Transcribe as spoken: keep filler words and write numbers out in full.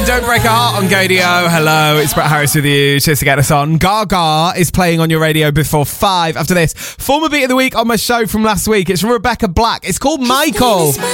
and Don't Break a Heart on Gadio. Hello, it's Brett Harris with you. Cheers to get us on. Gaga is playing on your radio before five. After this, former beat of the week on my show from last week. It's from Rebecca Black. It's called Michael.